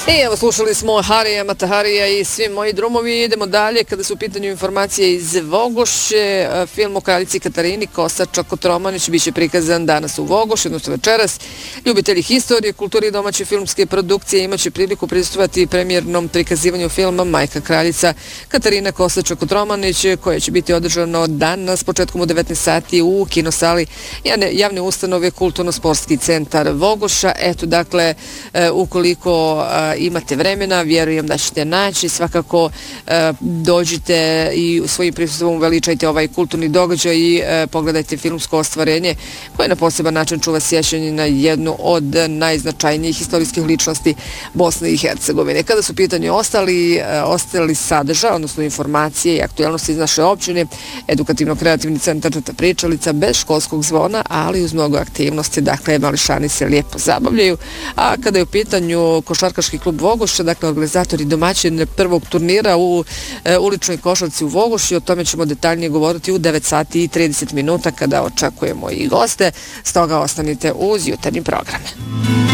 I evo slušali smo Harija Mataharija i svi moji drumovi. Idemo dalje kada su u pitanju informacije iz Vogošće. Film o kraljici Katarini Kosača Kotromanić biće prikazan danas u Vogošći, odnosno večeras. Ljubitelji historije, kulture i domaće filmske produkcije imaće priliku prisustvovati premijernom prikazivanju filma Majka kraljica Katarina Kosača Kotromanić, koje će biti održano danas početkom u 19 sati u kinosali javne ustanove Kulturno-sportski centar Vogoša. Eto, dakle, ukoliko imate vremena, vjerujem da ćete naći, svakako dođite i svojim prisustvom uveličajte ovaj kulturni događaj i pogledajte filmsko ostvarenje koje na poseban način čuva sjećanje na jednu od najznačajnijih istorijskih ličnosti Bosne i Hercegovine. Kada su pitanje ostali sadržaj, odnosno informacije i aktualnosti iz naše općine, edukativno-kreativni centar Tata Pričalica bez školskog zvona, ali uz mnogo aktivnosti, dakle mališani se lijepo zabavljaju. A kada je u pitanju košarkaški klub Vogošća, dakle organizatori domaćin prvog turnira u uličnoj košarci u Vogošći, o tome ćemo detaljnije govoriti u 9 sati i 30 minuta kada očekujemo i goste, stoga ostanite uz jutarnji program.